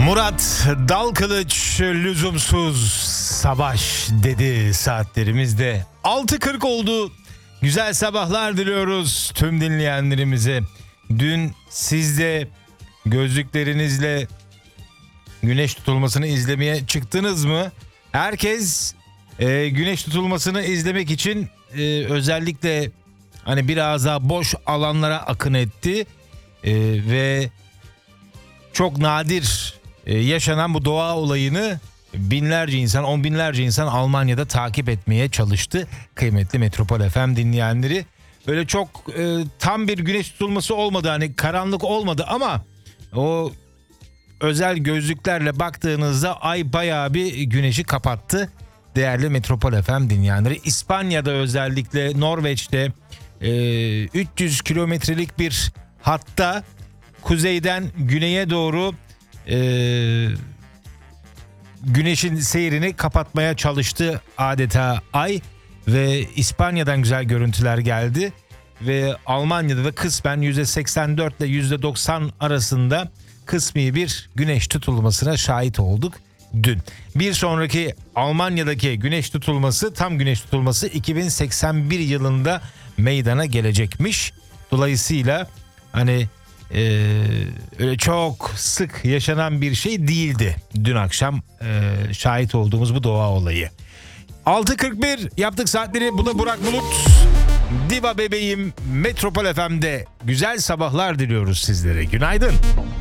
Murat Dalkılıç lüzumsuz savaş dedi saatlerimizde. 6.40 oldu. Güzel sabahlar diliyoruz tüm dinleyenlerimize. Dün siz de gözlüklerinizle güneş tutulmasını izlemeye çıktınız mı? Herkes güneş tutulmasını izlemek için özellikle hani biraz daha boş alanlara akın etti. Ve çok nadir yaşanan bu doğa olayını binlerce insan, on binlerce insan Almanya'da takip etmeye çalıştı. Kıymetli Metropol FM dinleyenleri. Böyle çok tam bir güneş tutulması olmadı, hani karanlık olmadı ama o özel gözlüklerle baktığınızda ay bayağı bir güneşi kapattı. Değerli Metropol FM dinleyenleri, İspanya'da özellikle Norveç'te 300 kilometrelik bir hatta kuzeyden güneye doğru güneşin seyrini kapatmaya çalıştı adeta ay ve İspanya'dan güzel görüntüler geldi ve Almanya'da da kısmen %84 ile %90 arasında kısmi bir güneş tutulmasına şahit olduk dün. Bir sonraki Almanya'daki güneş tutulması, tam güneş tutulması 2081 yılında meydana gelecekmiş. Dolayısıyla hani öyle çok sık yaşanan bir şey değildi dün akşam şahit olduğumuz bu doğa olayı. 6.41 yaptık saatleri. Bu da Burak Bulut. Diva bebeğim Metropol FM'de güzel sabahlar diliyoruz sizlere. Günaydın.